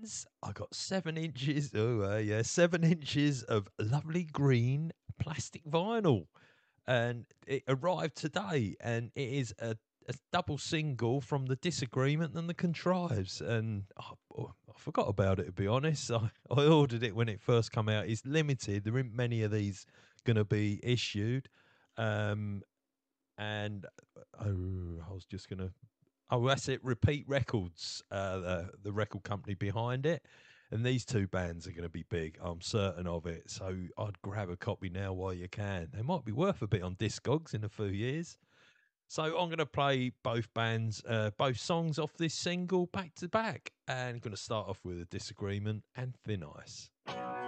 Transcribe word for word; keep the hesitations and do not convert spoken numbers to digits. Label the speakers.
Speaker 1: bands. I got seven inches. Oh, uh, yeah, seven inches of lovely green plastic vinyl, and it arrived today. And it is a, a double single from the Disagreement and the Contrives. And oh, oh, I forgot about it, to be honest. I, I ordered it when it first came out. It's limited. There aren't many of these going to be issued. Um, and oh, I was just gonna. Oh, that's it. Repeat Records, uh, the, the record company behind it, and these two bands are going to be big. I'm certain of it. So I'd grab a copy now while you can. They might be worth a bit on Discogs in a few years. So I'm going to play both bands, uh, both songs off this single back to back, and I'm going to start off with A Disagreement and Thin Ice.